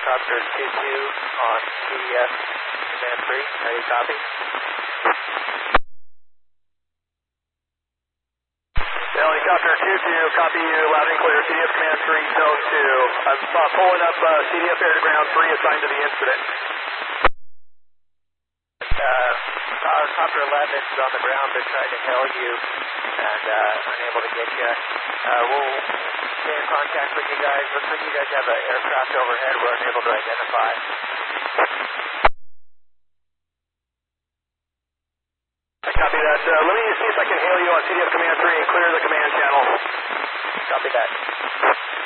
Helicopter 22 on CDF Command 3. How you copy? Helicopter 22, copy you, loud and clear, CDF Command 3, Zone 2. I'm pulling up CDF Air to Ground 3 assigned to the incident. Helicopter 11 is on the ground. They're trying to hail you and unable to get you. We'll stay in contact with you guys. Looks like you guys have an aircraft overhead we're unable to identify.